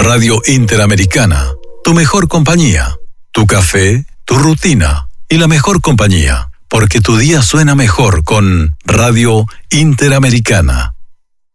Radio Interamericana, tu mejor compañía, tu café, tu rutina y la mejor compañía, porque tu día suena mejor con Radio Interamericana.